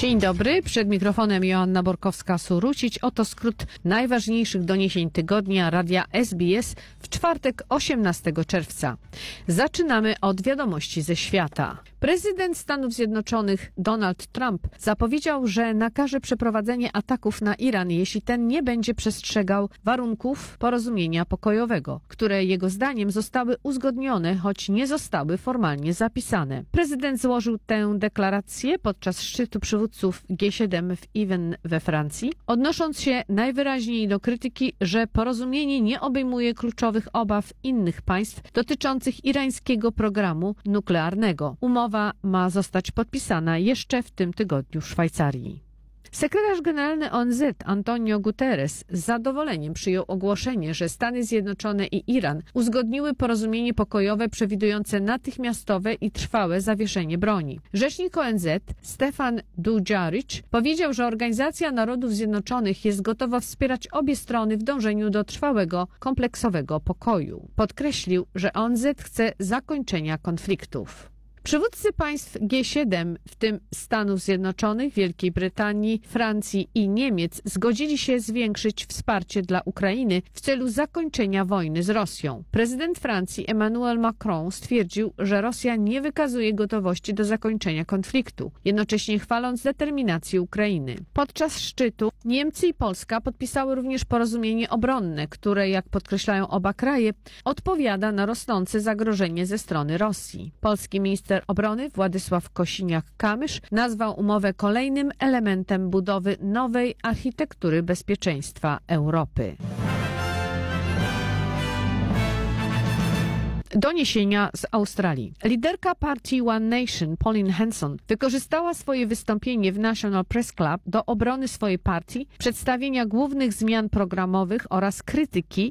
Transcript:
Dzień dobry, przed mikrofonem Joanna Borkowska-Surucić. Oto skrót najważniejszych doniesień tygodnia radia SBS w czwartek 18 czerwca. Zaczynamy od wiadomości ze świata. Prezydent Stanów Zjednoczonych Donald Trump zapowiedział, że nakaże przeprowadzenie ataków na Iran, jeśli ten nie będzie przestrzegał warunków porozumienia pokojowego, które jego zdaniem zostały uzgodnione, choć nie zostały formalnie zapisane. Prezydent złożył tę deklarację podczas szczytu przywódców G7 w Yvennes we Francji, odnosząc się najwyraźniej do krytyki, że porozumienie nie obejmuje kluczowych obaw innych państw dotyczących irańskiego programu nuklearnego. Umowa ma zostać podpisana jeszcze w tym tygodniu w Szwajcarii. Sekretarz generalny ONZ Antonio Guterres z zadowoleniem przyjął ogłoszenie, że Stany Zjednoczone i Iran uzgodniły porozumienie pokojowe przewidujące natychmiastowe i trwałe zawieszenie broni. Rzecznik ONZ Stefan Dujarric powiedział, że Organizacja Narodów Zjednoczonych jest gotowa wspierać obie strony w dążeniu do trwałego, kompleksowego pokoju. Podkreślił, że ONZ chce zakończenia konfliktów. Przywódcy państw G7, w tym Stanów Zjednoczonych, Wielkiej Brytanii, Francji i Niemiec, zgodzili się zwiększyć wsparcie dla Ukrainy w celu zakończenia wojny z Rosją. Prezydent Francji Emmanuel Macron stwierdził, że Rosja nie wykazuje gotowości do zakończenia konfliktu, jednocześnie chwaląc determinację Ukrainy. Podczas szczytu Niemcy i Polska podpisały również porozumienie obronne, które, jak podkreślają oba kraje, odpowiada na rosnące zagrożenie ze strony Rosji. Polski minister obrony Władysław Kosiniak-Kamysz nazwał umowę kolejnym elementem budowy nowej architektury bezpieczeństwa Europy. Doniesienia z Australii. Liderka partii One Nation, Pauline Hanson, wykorzystała swoje wystąpienie w National Press Club do obrony swojej partii, przedstawienia głównych zmian programowych oraz krytyki